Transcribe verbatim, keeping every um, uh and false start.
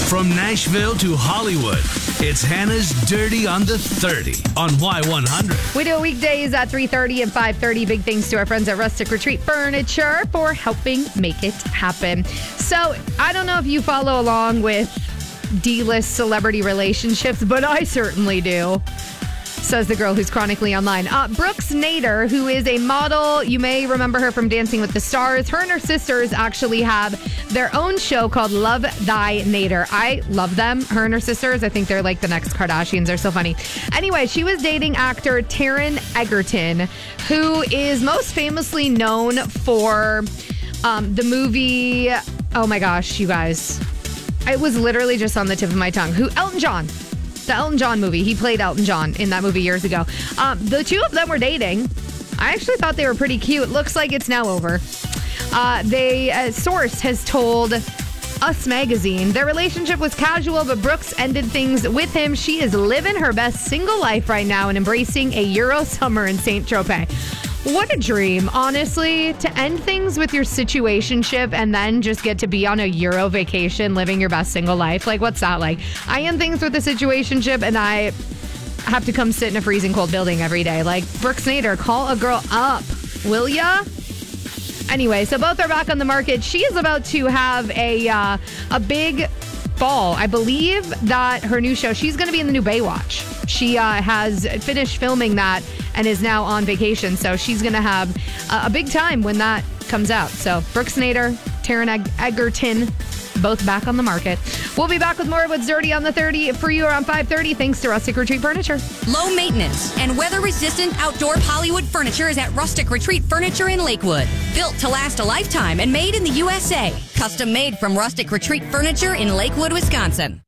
From Nashville to Hollywood, it's Hannah's Dirty on the thirty on Y one hundred. We do weekdays at three thirty and five thirty. Big thanks to our friends at Rustic Retreat Furniture for helping make it happen. So, I don't know if you follow along with D-list celebrity relationships, but I certainly do. Says the girl who's chronically online. Uh, Brooks Nader, who is a model. You may remember her from Dancing with the Stars. Her and her sisters actually have their own show called Love Thy Nader. I love them. Her and her sisters. I think they're like the next Kardashians. They're so funny. Anyway, she was dating actor Taron Egerton, who is most famously known for um, the movie. Oh my gosh, you guys. It was literally just on the tip of my tongue. Who? Elton John. The Elton John movie. He played Elton John in that movie years ago. Um, the two of them were dating. I actually thought they were pretty cute. Looks like it's now over. Uh, they, a source has told Us Magazine their relationship was casual, but Brooks ended things with him. She is living her best single life right now and embracing a Euro summer in Saint Tropez. What a dream, honestly, to end things with your situationship and then just get to be on a Euro vacation living your best single life. Like, what's that like? I end things with a situationship and I have to come sit in a freezing cold building every day. Like, Brooks Nader, call a girl up, will ya? Anyway, so both are back on the market. She is about to have a uh, a big fall. I believe that her new show, she's going to be in the new Baywatch. She uh, has finished filming that and is now on vacation. So she's going to have a, a big time when that comes out. So Brooks Nader, Taron Eg- Egerton, both back on the market. We'll be back with more of What's Dirty on the thirty for you around five thirty. Thanks to Rustic Retreat Furniture. Low maintenance and weather-resistant outdoor Hollywood furniture is at Rustic Retreat Furniture in Lakewood. Built to last a lifetime and made in the U S A. Custom made from Rustic Retreat Furniture in Lakewood, Wisconsin.